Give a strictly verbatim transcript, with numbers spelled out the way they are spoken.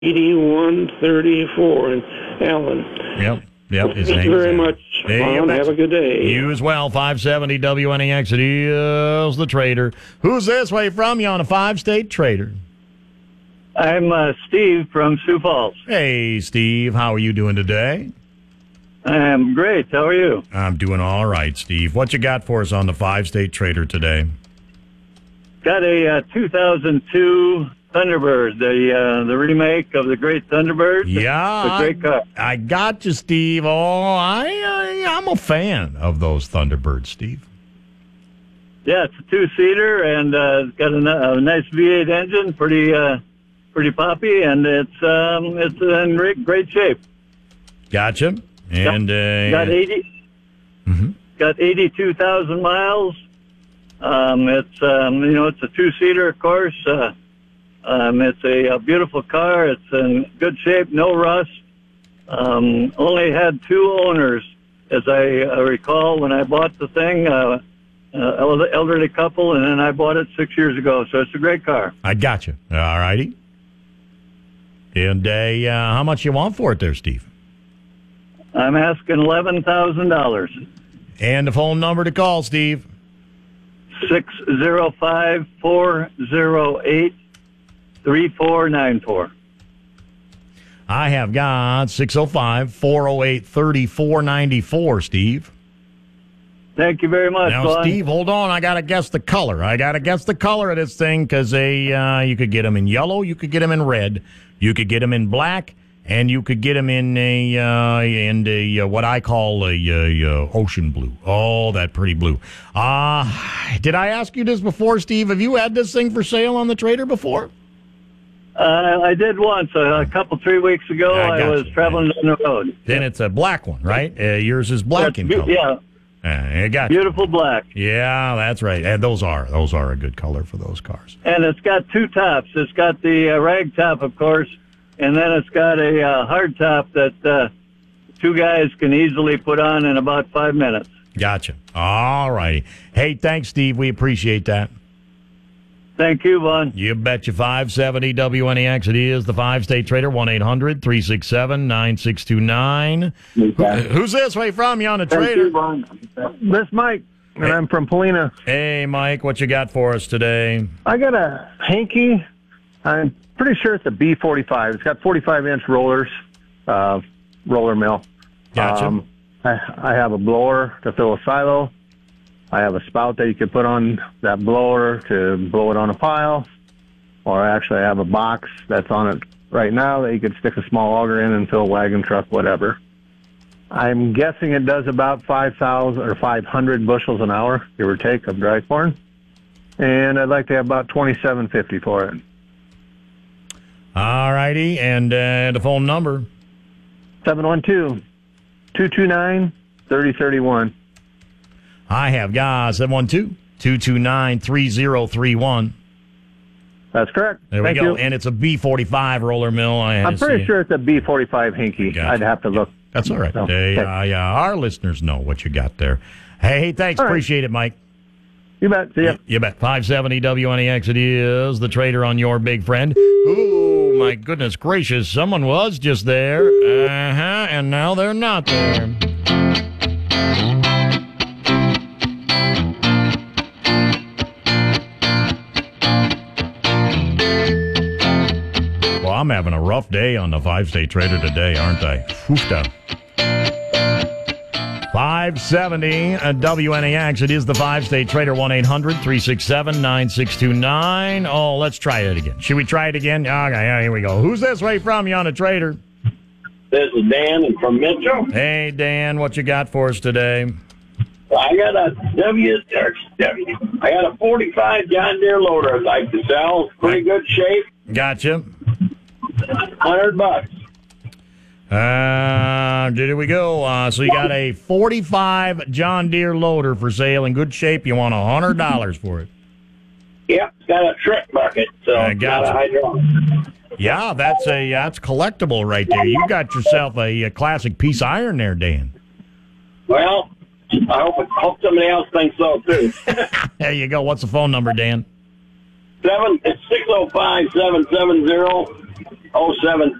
eighty-one thirty-four in Allen. Yep. Yep. His Thank name you very is much, Hey, Ron. Have a good day. You as well. five seventy W N E X. It is the Trader. Who's this? Where you from? You on a five-state Trader? I'm uh, Steve from Sioux Falls. Hey, Steve. How are you doing today? I'm great. How are you? I'm doing all right, Steve. What you got for us on the five-state Trader today? Got a uh, two thousand two Thunderbird, the uh, the remake of the Great Thunderbird. Yeah, the great car. I, I got you, Steve. Oh, I, I I'm a fan of those Thunderbirds, Steve. Yeah, it's a two-seater and uh, it's got a, a nice V eight engine, pretty uh, pretty poppy, and it's um, it's in great, great shape. Gotcha. And uh, got eighty, mm-hmm. got eighty-two thousand miles. Um, it's um, you know it's a two-seater, of course. Uh, Um, it's a, a beautiful car. It's in good shape, no rust. Um, only had two owners, as I uh, recall, when I bought the thing. Uh, uh, elderly couple, and then I bought it six years ago. So it's a great car. I got you. All righty. And uh, uh, how much you want for it there, Steve? I'm asking eleven thousand dollars. And the phone number to call, Steve? six zero five, four zero eight, three four nine four. I have got six oh five, four oh eight, three four nine four, Steve. Thank you very much, Now, Glenn. Steve, hold on. I got to guess the color. I got to guess the color of this thing because they, uh, you could get them in yellow, you could get them in red, you could get them in black, and you could get them in a, uh, in a uh, what I call a, a, a ocean blue. Oh, that pretty blue. Uh, did I ask you this before, Steve? Have you had this thing for sale on the Trader before? Uh, I did once, uh, a couple, three weeks ago. I I, was you. traveling down the road. Then it's a black one, right? Uh, yours is black in color. Yeah. Uh, I got you. Beautiful black. Yeah, that's right. And those are those are a good color for those cars. And it's got two tops. It's got the uh, rag top, of course, and then it's got a uh, hard top that uh, two guys can easily put on in about five minutes. Gotcha. All righty. Hey, thanks, Steve. We appreciate that. Thank you, Vaughn. You betcha. five seventy W N E X. It is the five-state Trader. one eight hundred, three six seven, nine six two nine. Who's this? Where you from? You on the Trader? This is Mike, and hey. I'm from Polina. Hey, Mike. What you got for us today? I got a Hankey. I'm pretty sure it's a B forty-five. It's got forty-five inch rollers, uh, roller mill. Gotcha. Um, I, I have a blower to fill a silo. I have a spout that you could put on that blower to blow it on a pile. Or actually I have a box that's on it right now that you could stick a small auger in and fill a wagon truck, whatever. I'm guessing it does about five thousand or five hundred bushels an hour, give or take, of dry corn. And I'd like to have about twenty-seven fifty for it. All righty. And uh, the phone number? seven one two, two two nine, three oh three one. I have got seven one two, two two nine, three oh three one. That's correct. There Thank we go. You. And it's a B forty-five roller mill. I I'm pretty sure it's a B forty-five Hinky. Gotcha. I'd have to look. That's all right. So, hey, okay. uh, yeah, our listeners know what you got there. Hey, hey thanks. All right. Appreciate it, Mike. You bet. See ya. You, you bet. five seventy W N E X. It is the Trader on your big friend. Ooh, my goodness gracious. Someone was just there. Uh-huh. And now they're not there. Well, I'm having a rough day on the five-state Trader today, aren't I? Foofta. five seventy at W N A X. It is the five-state Trader. one eight hundred, three six seven, nine six two nine. Oh, let's try it again. Should we try it again? Okay, here we go. Who's this way from? You on a Trader? This is Dan and from Mitchell. Hey, Dan, what you got for us today? I got a W, or W. I got a forty-five John Deere loader I'd like to sell. Pretty good shape. Gotcha. one hundred bucks. Uh, there we go. Uh, so you got a forty-five John Deere loader for sale in good shape. You want one hundred dollars for it. Yep, it's got a trick bucket, so I it's gotcha. got a hydraulic. Yeah, that's a that's collectible right there. You got yourself a, a classic piece of iron there, Dan. Well, I hope, hope somebody else thinks so, too. There you go. What's the phone number, Dan? Seven, it's six oh five, seven seven zero, oh seven